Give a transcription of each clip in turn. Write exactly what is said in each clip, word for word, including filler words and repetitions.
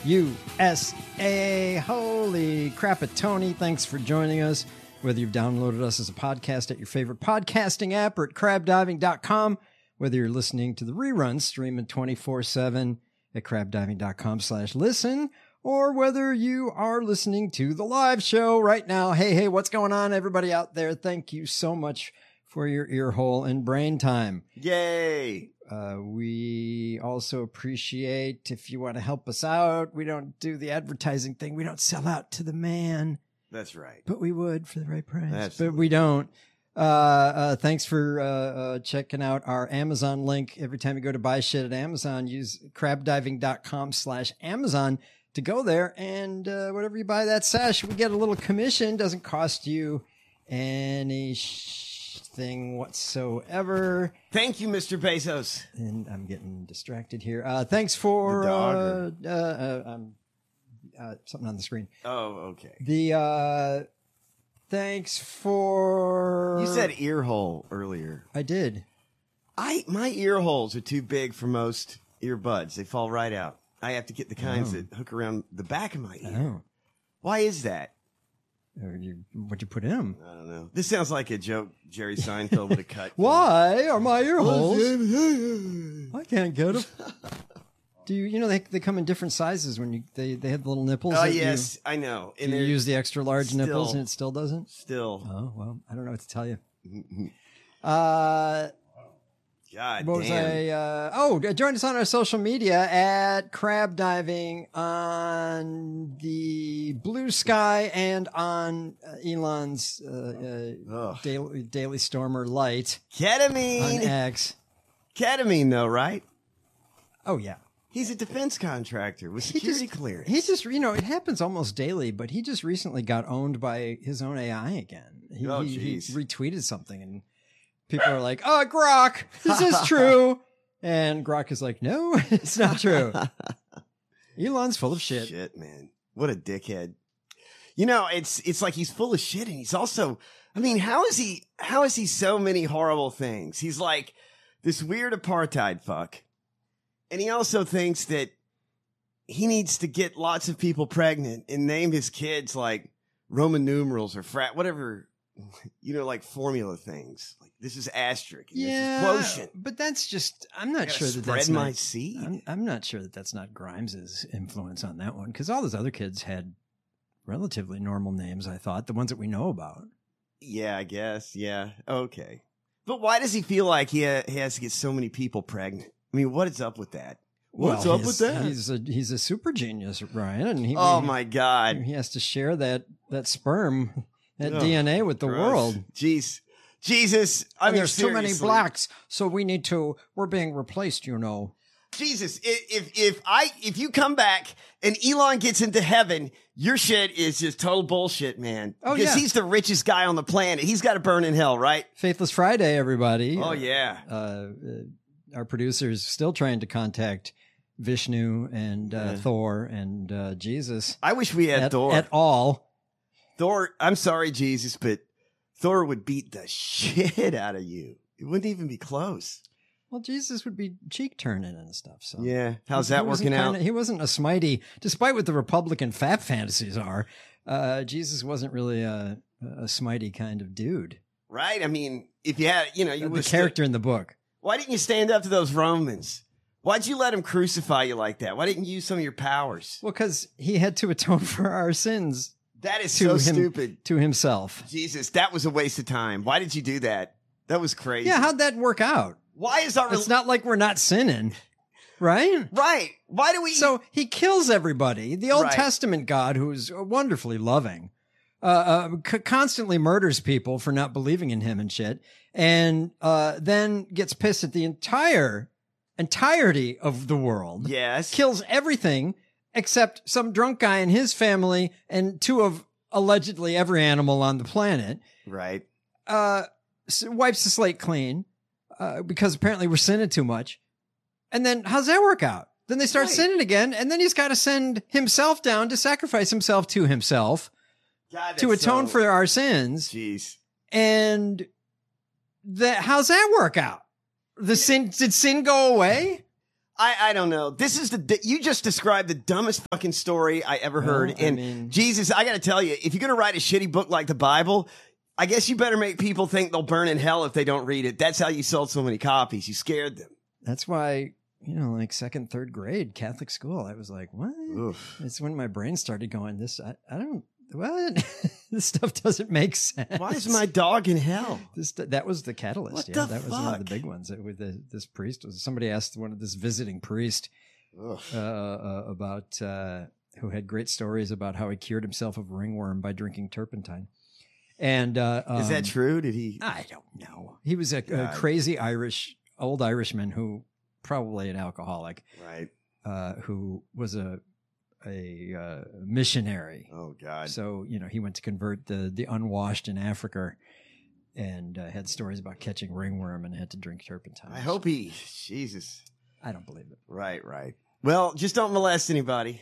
U S A. Holy crap it, Tony. Thanks for joining us. Whether you've downloaded us as a podcast at your favorite podcasting app or at crab diving dot com, whether you're listening to the reruns streaming twenty-four seven at crab diving dot com slash listen, or whether you are listening to the live show right now. Hey, hey, what's going on, everybody out there? Thank you so much for your ear hole and brain time. Yay! Uh, we also appreciate if you want to help us out. We don't do the advertising thing. We don't sell out to the man. That's right. But we would for the right price. Absolutely. But we don't. Uh, uh, thanks for uh, uh, checking out our Amazon link. Every time you go to buy shit at Amazon, use crab diving dot com slash Amazon to go there. And uh, whatever you buy that sash, we get a little commission. Doesn't cost you any sh- thing whatsoever. Thank you, Mister Bezos. And I'm getting distracted here. Uh, thanks for The dog uh, uh, uh, um, uh, something on the screen. Oh, okay. The uh, thanks for You said ear hole earlier. I did. I my ear holes are too big for most earbuds. They fall right out. I have to get the kinds Oh. that hook around the back of my ear. Oh, Why is that? Or you, what'd you put in them? I don't know. This sounds like a joke Jerry Seinfeld would have cut. Why are my ear holes? holes? I can't get them. Do you? You know they they come in different sizes when you they they have little nipples. Oh that you- yes, I know. do And you they're use the extra large nipples still- and it still doesn't? still. Oh well, I don't know what to tell you. Uh, God What was damn. I? Uh, oh, join us on our social media at Crab Diving on the Blue Sky and on uh, Elon's uh, uh, Ugh. Daily, Daily Stormer Light on Ketamine. X. Ketamine, though, right? Oh yeah, He's a defense contractor with He security just- clearance. he just you know it happens almost daily, but he just recently got owned by his own A I again. He, Oh, he, he jeez. retweeted something and people are like, "Oh, Grok, is this true?" And Grok is like, "No, it's not true." Elon's full of shit. Shit, man. What a dickhead. You know, it's it's like he's full of shit and he's also I mean, how is he how is he so many horrible things? He's like this weird apartheid fuck. And he also thinks that he needs to get lots of people pregnant and name his kids like Roman numerals or frat whatever, you know, like formula things. Like this is asterisk. And Yeah, this is quotient. but that's just. I'm I not gotta sure that spread that's my not. seed. I'm, I'm not sure that that's not Grimes's influence on that one because all those other kids had relatively normal names. I thought the ones that we know about. Yeah, I guess. Yeah. Okay. But why does he feel like he, ha- he has to get so many people pregnant? I mean, what is up with that? What's Well, up he's- with that? He's a he's a super genius, Ryan, and he. oh he, my God. He has to share that that sperm, that Ugh, D N A with the Gross. world. Jeez. Jesus. I And mean, there's too many seriously. blacks, so we need to. We're being replaced, you know. Jesus. i- If, if I, if you come back and Elon gets into heaven, your shit is just total bullshit, man. Oh, because yeah. he's the richest guy on the planet. He's got to burn in hell, right? Faithless Friday, everybody. Oh yeah. uh, uh, our producer's still trying to contact Vishnu and uh, Yeah. Thor and uh, Jesus I wish we had at, Thor. at all. Thor, I'm sorry, Jesus, but Thor would beat the shit out of you. It wouldn't even be close. Well, Jesus would be cheek turning and stuff. So Yeah. How's He that wasn't working out? kinda- He wasn't a smitey, despite what the Republican fap fantasies are. Uh, Jesus wasn't really a, a smitey kind of dude. Right? I mean, if you had, you know, you The would character in the book. Why didn't you stand up to those Romans? Why'd you let them crucify you like that? Why didn't you use some of your powers? Well, because he had to atone for our sins That is to so him, stupid. to himself. Jesus, that was a waste of time. Why did you do that? That was crazy. Yeah, how'd that work out? Why is our It's not like we're not sinning, right? right? Why do we? So he kills everybody. The Old Right. Testament God, who's wonderfully loving, uh, uh, c- constantly murders people for not believing in him and shit, and uh, then gets pissed at the entire entirety of the world. yes, Kills everything except some drunk guy and his family and two of allegedly every animal on the planet. right. Uh, s- wipes the slate clean uh, because apparently we're sinning too much. And then how's that work out? Then they start Right. sinning again, and then he's got to send himself down to sacrifice himself to himself God, to that's atone so- for our sins. Jeez. And that how's that work out? The sin did sin go away? I, I don't know. This is the you just described the dumbest fucking story I ever Well, heard. I And mean- Jesus, I got to tell you, if you're gonna write a shitty book like the Bible, I guess you better make people think they'll burn in hell if they don't read it. That's how you sold so many copies. You scared them. That's why, you know, like second, third grade Catholic school, I was like, what? Oof. It's when my brain started going, this, I, I don't, what? This stuff doesn't make sense. Why is my dog in hell? This, that was the catalyst. What yeah, the that was one of the fuck? big ones. It, with the, this priest was somebody asked one of this visiting priest Ugh. uh, uh, about uh, who had great stories about how he cured himself of ringworm by drinking turpentine. And uh, um, Is that true? Did he? I don't know. He was a, a God. crazy Irish, old Irishman who probably an alcoholic, Right. uh, who was a a uh, missionary. Oh God. So you know he went to convert the the unwashed in Africa, and uh, had stories about catching ringworm and had to drink turpentine. I hope he. Jesus. I don't believe it, Right. Right. Well, just don't molest anybody.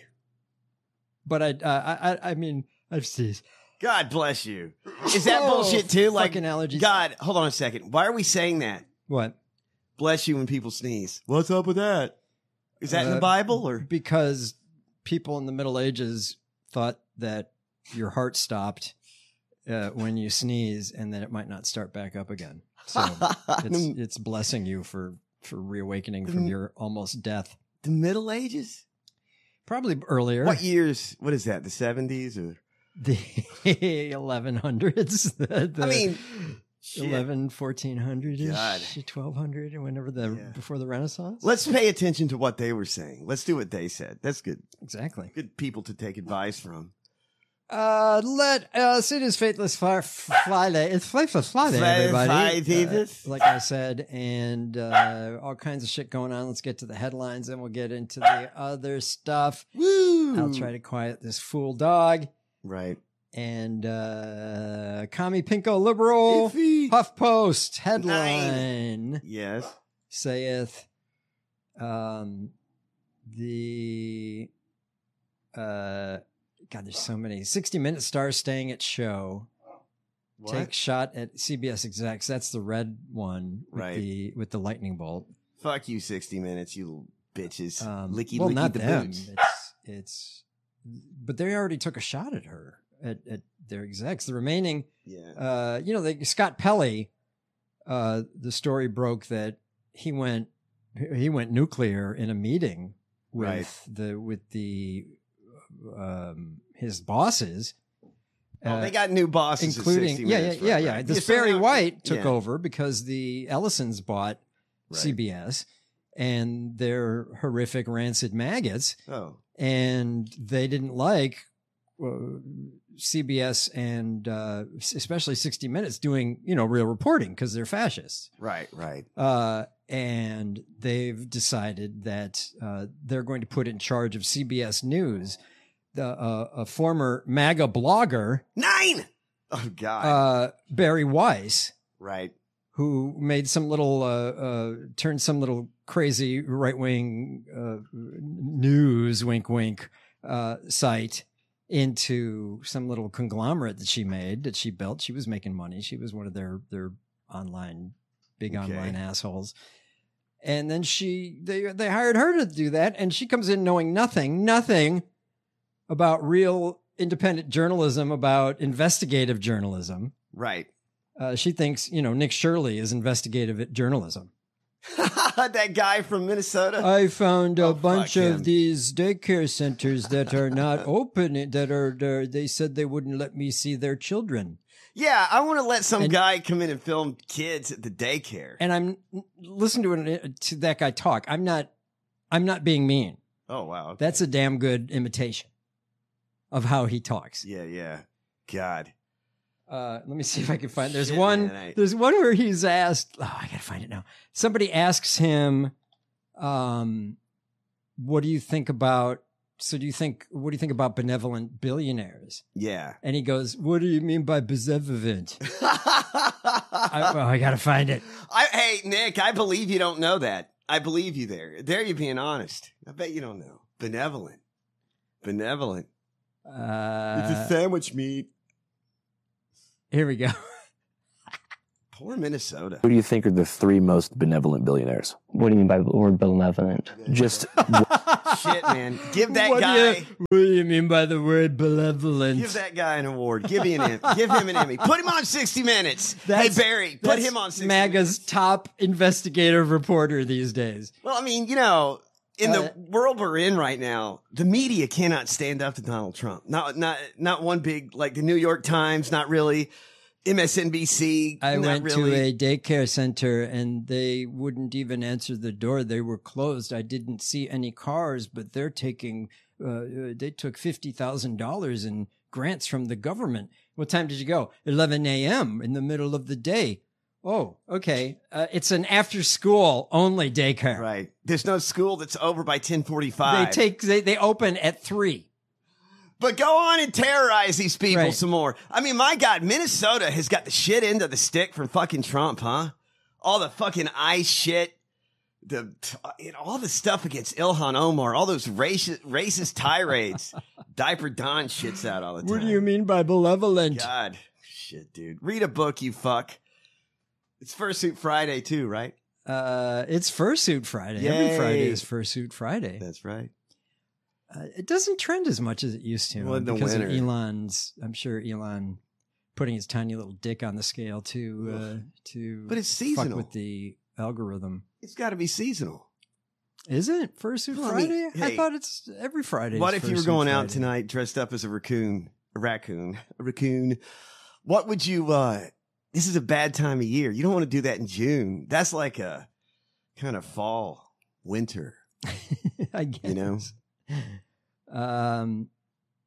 but I uh, I I I mean I've seen God bless you. Is that bullshit too? Like, fucking allergies. God, hold on a second. Why are we saying that? What? Bless you when people sneeze. What's up with that? Is that in the Uh, Bible or? Because people in the Middle Ages thought that your heart stopped uh, when you sneeze, and that it might not start back up again. So it's it's blessing you for for reawakening from your almost death. The Middle Ages? Probably earlier. What years? What is that? The seventies or? The eleven hundreds. The, the I mean, shit. eleven, fourteen hundred God. twelve hundred, and whenever the Yeah. before the Renaissance. Let's pay attention to what they were saying. Let's do what they said. That's good. Exactly. Good people to take advice from. Uh, let us. It is Faithless Fri- Friday. It's Faithless Friday, Fri- everybody. Friday. Uh, like I said, and uh, all kinds of shit going on. Let's get to the headlines, and we'll get into the other stuff. Woo! I'll try to quiet this fool dog. Right. And uh, Commie Pinko Liberal Iffy. HuffPost headline Yes. saith, um, the uh, God, there's so many. sixty Minute star staying at show. What? Take shot at C B S execs. That's the red one with Right. the with the lightning bolt. Fuck you, sixty minutes, you little bitches. Um, licky, well, licky not the them. boots. It's it's, but they already took a shot at her at, at their execs. The remaining, Yeah. uh, you know, they, Scott Pelley. Uh, the story broke that he went he went nuclear in a meeting with Right. the with the um, his bosses. Oh, uh, they got new bosses, at including sixty yeah, yeah, minutes, yeah, right, yeah. right. This so Barry now- White took yeah. over because the Ellisons bought Right. C B S, and they're horrific, rancid maggots, Oh, and they didn't like uh, C B S and uh, especially sixty Minutes doing you know real reporting because they're fascists. right, right. Uh, and they've decided that uh, they're going to put in charge of C B S News the uh, a former MAGA blogger, Nine. Oh God. uh, Barry Weiss, right. who made some little uh, uh, turned some little crazy right wing uh, news wink wink uh, site into some little conglomerate that she made that she built. She was making money. She was one of their their online big Okay. online assholes. And then she they they hired her to do that, and she comes in knowing nothing, nothing about real independent journalism, about investigative journalism. Right. Uh, she thinks, you know, Nick Shirley is investigative journalism. That guy from Minnesota. I found a Oh, bunch fuck him. of these daycare centers that are not open, that are, they're- they said they wouldn't let me see their children. Yeah, I want to let some And- guy come in and film kids at the daycare. And I'm, listen to it, to that guy talk. I'm not, I'm not being mean. Oh wow. Okay. That's a damn good imitation of how he talks. Yeah, yeah. God. Uh, let me see if I can find. There's Shit, one. man, I- There's one where he's asked. Oh, I gotta find it now. Somebody asks him, um, "What do you think about?" So, do you think? What do you think about benevolent billionaires? Yeah. And he goes, "What do you mean by benevolent?" I, I, oh, I gotta find it. hey, Nick, I believe you don't know that. I believe you there. There you're being honest. I bet you don't know. Benevolent. Benevolent. Uh, sandwich meat. here we go. Poor Minnesota. Who do you think are the three most benevolent billionaires? What do you mean by the word benevolent? Just Shit, man. Give that What do guy. you- what do you mean by the word benevolent? Give that guy an award. Give him an Emmy. Give him an Emmy. Put him on sixty minutes. That's- hey Barry, put That's him on sixty MAGA's minutes. top investigative reporter these days. Well, I mean, you know, in Uh, the world we're in right now, the media cannot stand up to Donald Trump. Not not not one big like the New York Times, not really. M S N B C. I not went really. to a daycare center and they wouldn't even answer the door. They were closed. I didn't see any cars, but they're taking, uh, uh, they took fifty thousand dollars in grants from the government. What time did you go? eleven a.m. in the middle of the day. Oh, okay. Uh, it's an after school only daycare. Right. There's no school that's over by ten forty-five. They take, they, they open at three. But go on and terrorize these people Right. some more. I mean, my God, Minnesota has got the shit end of the stick from fucking Trump, huh? All the fucking ICE shit, the you know, all the stuff against Ilhan Omar, all those racist, racist tirades. Diaper Don shits out all the time. What do you mean by benevolent? God, shit, dude. Read a book, you fuck. It's Fursuit Friday too, right? Uh, it's Fursuit Friday. Yay. Every Friday is Fursuit Friday. That's right. Uh, it doesn't trend as much as it used to Well, in the because winter. of Elon's. I'm sure Elon putting his tiny little dick on the scale to uh, to. But it's fuck seasonal. with the algorithm. It's got to be seasonal. Is it Fursuit Well, I mean, Friday? I, hey, thought it's every Friday. What is if you were Fursuit going out Friday. tonight dressed up as a raccoon? A raccoon. A raccoon. What would you, uh, this is a bad time of year. You don't want to do that in June. That's like a kind of fall, winter, I guess. you know? Um,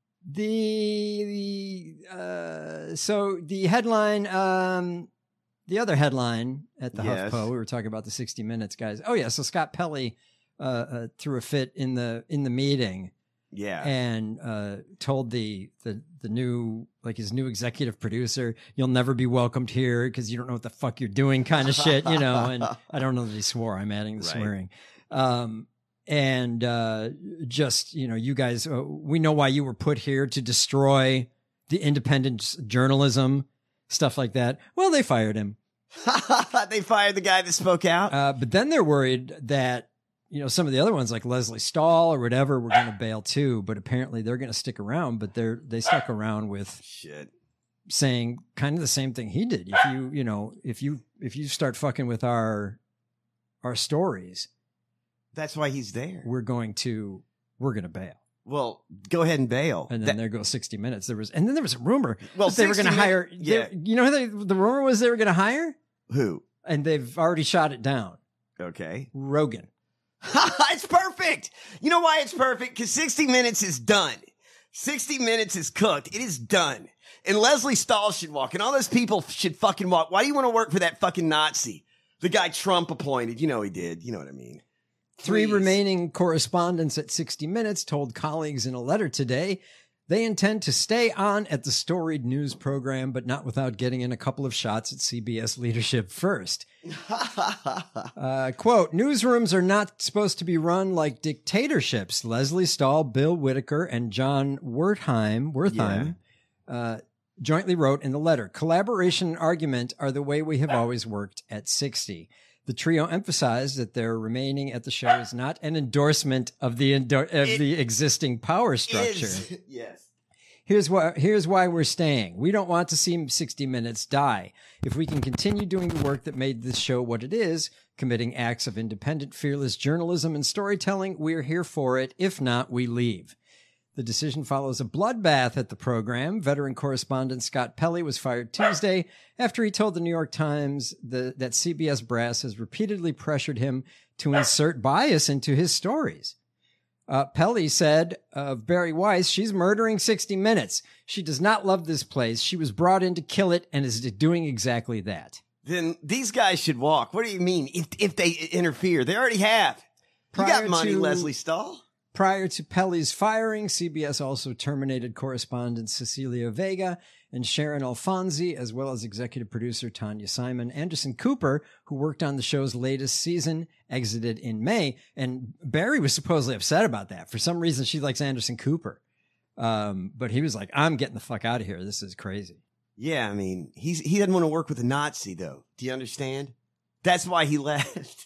the uh, so the headline, um, the other headline at the Yes. HuffPo, we were talking about the sixty minutes guys. Oh yeah, so Scott Pelley uh, uh, threw a fit in the in the meeting Yeah. and uh, told the the the new like his new executive producer, "You'll never be welcomed here because you don't know what the fuck you're doing," kind of shit, you know. And I don't know that he swore. I'm adding the Right. swearing. Um, and uh, just, you know, you guys, uh, we know why you were put here to destroy the independent journalism, stuff like that. Well, they fired him. They fired the guy that spoke out. Uh, but then they're worried that, you know, some of the other ones like Leslie Stahl or whatever were going to bail too, but apparently they're going to stick around, but they're, they stuck around with Shit. saying kind of the same thing he did. If you, you know, if you, if you start fucking with our, our stories, That's why he's there. we're going to, we're going to bail. Well, go ahead and bail. And then That- there goes sixty minutes. There was, and then there was a rumor Well, that they were going to sixty hire, Min- yeah. they- you know, who they, the rumor was they were going to hire, Who? and they've already shot it down. Okay. Rogan. It's perfect. You know why it's perfect? Because sixty minutes is done. sixty minutes is cooked. It is done. And Leslie Stahl should walk, and all those people should fucking walk. Why do you want to work for that fucking Nazi? The guy Trump appointed. You know he did. You know what I mean. Three Please. remaining correspondents at sixty minutes told colleagues in a letter today they intend to stay on at the storied news program, but not without getting in a couple of shots at C B S leadership first. Uh, quote, newsrooms are not supposed to be run like dictatorships. Leslie Stahl, Bill Whitaker, and John Wertheim, Wertheim uh, jointly wrote in the letter, collaboration and argument are the way we have always worked at sixty. The trio emphasized that their remaining at the show is not an endorsement of the endo- of It the existing power structure. Is- yes. Here's why, here's why we're staying. We don't want to see sixty minutes die. If we can continue doing the work that made this show what it is, committing acts of independent, fearless journalism and storytelling, we're here for it. If not, we leave. The decision follows a bloodbath at the program. Veteran correspondent Scott Pelley was fired Tuesday after he told the New York Times the, that C B S brass has repeatedly pressured him to insert bias into his stories. Uh, Pelley said of Barry Weiss, she's murdering sixty minutes. She does not love this place. She was brought in to kill it and is doing exactly that. Then these guys should walk. What do you mean? If if they interfere, they already have. You Prior got money, to- Leslie Stahl. Prior to Pelley's firing, C B S also terminated correspondents Cecilia Vega and Sharon Alfonsi, as well as executive producer Tanya Simon. Anderson Cooper, who worked on the show's latest season, exited in May. And Barry was supposedly upset about that. For some reason, she likes Anderson Cooper. Um, but he was like, I'm getting the fuck out of here. This is crazy. Yeah, I mean, he's he doesn't want to work with a Nazi, though. Do you understand? That's why he left.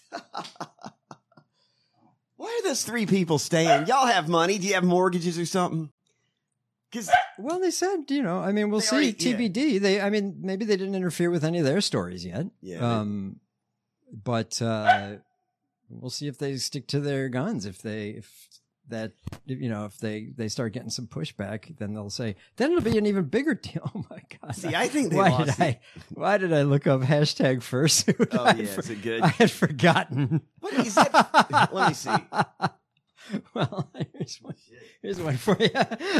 Why are those three people staying? Y'all have money. Do you have mortgages or something? Because Well, they said, you know, I mean, we'll They see. already- T B D. They, I mean, maybe they didn't interfere with any of their stories yet. Yeah, Um, but uh, we'll see if they stick to their guns. If they, if that, you know, if they they start getting some pushback, then they'll say, then it'll be an even bigger deal. Oh my god! See, I think they why lost did I? Why did I look up hashtag fursuit? Oh, I yeah, for- is it good? I had forgotten. What is that? Let me see. Well, here's one, here's one for you.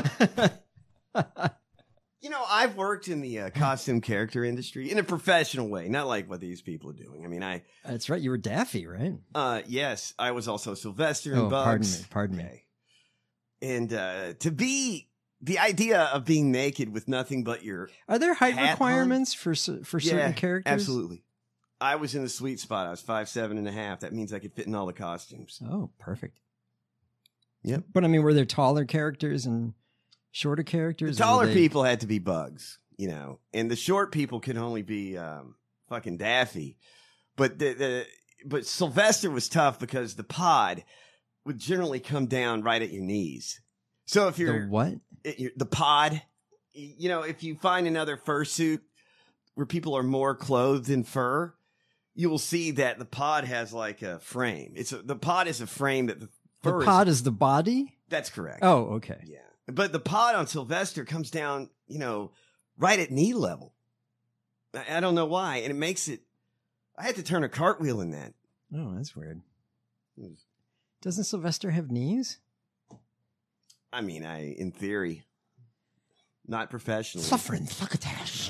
You know, I've worked in the uh, costume character industry in a professional way, not like what these people are doing. I mean, I, That's right. You were Daffy, right? uh, yes, I was also Sylvester and Oh, Bugs. pardon me. Pardon me. Okay. And uh, to be the idea of being naked with nothing but your Are there height Hat on? requirements for cer- for certain Yeah, characters? Absolutely. I was in the sweet spot. I was five seven and a half. That means I could fit in all the costumes. Oh, perfect. Yep. But I mean, were there taller characters and shorter The characters? or were taller they- people had to be Bugs, you know, and the short people could only be um, fucking Daffy. But the, the but Sylvester was tough because the pod would generally come down right at your knees. So if The you're what? it- you're- the pod, y- you know, if you find another fursuit where people are more clothed in fur, you will see that the pod has like a frame. It's a, the pod is a frame that the fur The is- pod is the body? That's correct. Oh, okay. Yeah. But the pod on Sylvester comes down, you know, right at knee level. I, I don't know why. And it makes it, I had to turn a cartwheel in that. Oh, that's weird. Doesn't Sylvester have knees? I mean, I, in theory, not professionally. Suffering succotash.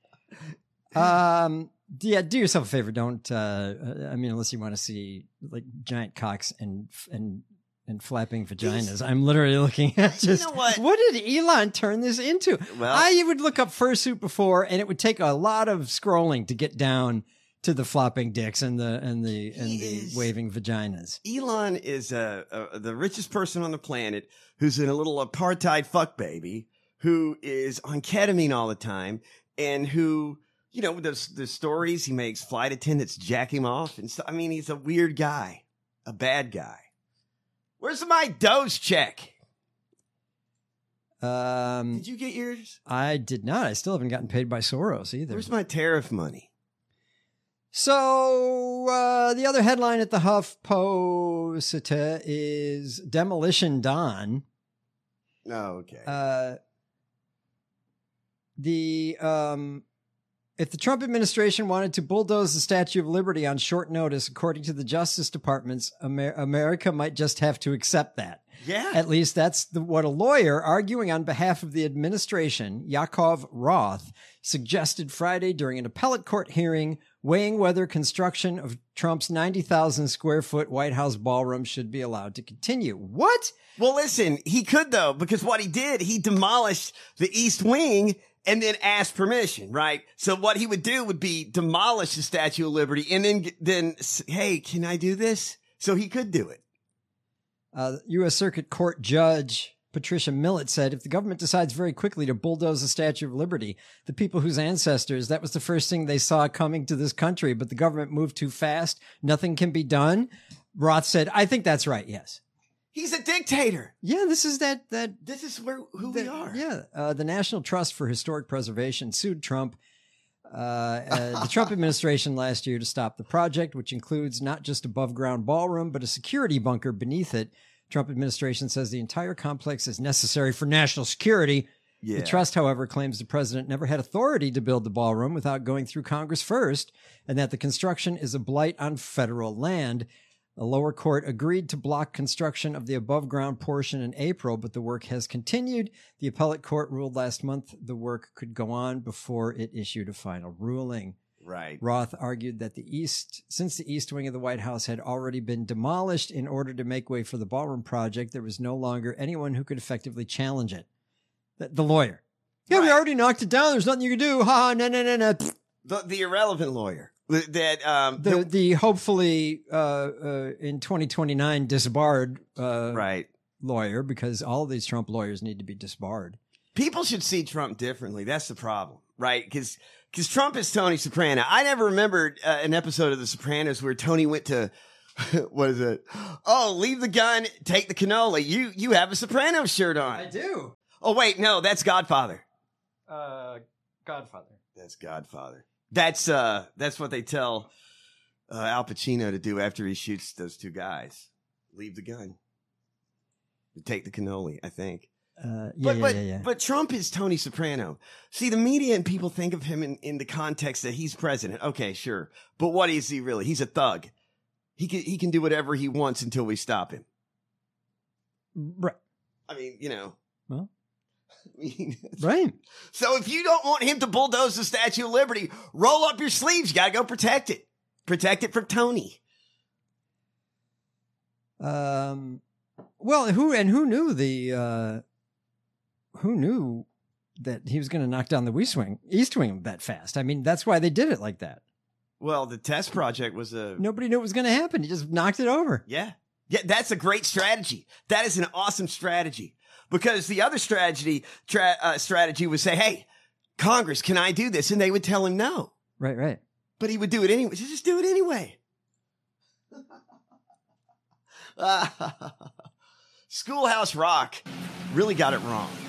um, yeah, do yourself a favor. Don't, uh, I mean, unless you want to see like giant cocks and, and, and flapping vaginas. I'm literally looking at You just know what? what did Elon turn this into? Well- I would look up fursuit before, and it would take a lot of scrolling to get down to the flopping dicks and the and the and He the is- waving vaginas. Elon is uh, uh, the richest person on the planet who's in a little apartheid fuck baby who is on ketamine all the time and who, you know, the, the stories he makes flight attendants jack him off. And so, I mean, he's a weird guy, a bad guy. Where's my dose check? Um, Did you get yours? I did not. I still haven't gotten paid by Soros either. Where's my tariff money? So uh, the other headline at the HuffPost is Demolition Dawn. Oh, okay. Uh, the um, if the Trump administration wanted to bulldoze the Statue of Liberty on short notice, according to the Justice Department's, Amer- America might just have to accept that. yeah. At least that's the, what a lawyer arguing on behalf of the administration, Yakov Roth, suggested Friday during an appellate court hearing weighing whether construction of Trump's ninety thousand square foot White House ballroom should be allowed to continue. What? Well, listen, he could though, because what he did, he demolished the East Wing and then asked permission, right? So what he would do would be demolish the Statue of Liberty and then, then, s- hey, can I do this? So he could do it. Uh, U S Circuit Court Judge Patricia Millett said, if the government decides very quickly to bulldoze the Statue of Liberty, the people whose ancestors, that was the first thing they saw coming to this country, but the government moved too fast, nothing can be done. Roth said, I think that's right, yes. He's a dictator. Yeah, this is that, that, This is where who the- we are. Yeah. Uh, the National Trust for Historic Preservation sued Trump, uh, uh, the Trump administration last year to stop the project, which includes not just above ground ballroom, but a security bunker beneath it. Trump administration says the entire complex is necessary for national security. Yeah. The trust, however, claims the president never had authority to build the ballroom without going through Congress first, and that the construction is a blight on federal land. A lower court agreed to block construction of the above ground portion in April, but the work has continued. The appellate court ruled last month the work could go on before it issued a final ruling. Right. Roth argued that the east, since the east wing of the White House had already been demolished in order to make way for the ballroom project, there was no longer anyone who could effectively challenge it. The, the lawyer. Yeah, we Right. already knocked it down. There's nothing you can do. Ha, no, no, no, no. The, the irrelevant lawyer that, um, The, the- the hopefully uh, uh, in twenty twenty-nine disbarred uh, right. lawyer, because all of these Trump lawyers need to be disbarred. People should see Trump differently. That's the problem, right? Because because Trump is Tony Soprano. I never remembered uh, an episode of The Sopranos where Tony went to, what is it? Oh, leave the gun, take the cannoli. You you have a Sopranos shirt on. I do. Oh, wait, no, that's Godfather. Uh, Godfather. That's Godfather. That's uh, that's what they tell uh, Al Pacino to do after he shoots those two guys. Leave the gun. Take the cannoli, I think. Uh, yeah, but, yeah, but, yeah, yeah. but Trump is Tony Soprano. See, the media and people think of him in, in the context that he's president. Okay, sure. But what is he really? He's a thug. He can, he can do whatever he wants until we stop him. Right. I mean, you know. Well, I mean, right. So if you don't want him to bulldoze the Statue of Liberty, roll up your sleeves. You got to go protect it. Protect it from Tony. Um, well, who and who knew the uh, who knew that he was going to knock down the East Wing, East Wing that fast? I mean, that's why they did it like that. Well, the test project was a Nobody knew it was going to happen. He just knocked it over. yeah, yeah. That's a great strategy. That is an awesome strategy because the other strategy tra- uh, strategy was say, "Hey, Congress, can I do this?" And they would tell him no, Right, right. but he would do it anyway. Just do it anyway. Schoolhouse Rock really got it wrong.